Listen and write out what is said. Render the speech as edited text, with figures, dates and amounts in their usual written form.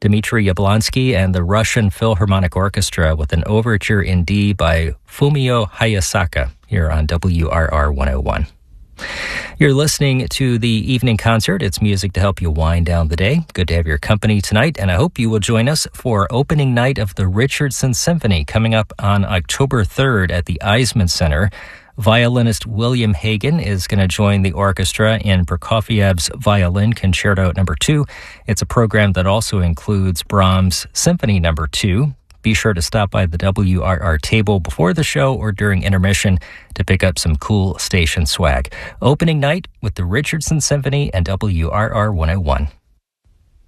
Dmitry Yablonsky and the Russian Philharmonic Orchestra with an overture in D by Fumio Hayasaka here on WRR 101. You're listening to the evening concert. It's music to help you wind down the day. Good to have your company tonight, and I hope you will join us for opening night of the Richardson Symphony coming up on October 3rd at the Eisman Center. Violinist William Hagen is going to join the orchestra in Prokofiev's Violin Concerto No. 2. It's a program that also includes Brahms' Symphony No. 2. Be sure to stop by the WRR table before the show or during intermission to pick up some cool station swag. Opening night with the Richardson Symphony and WRR 101.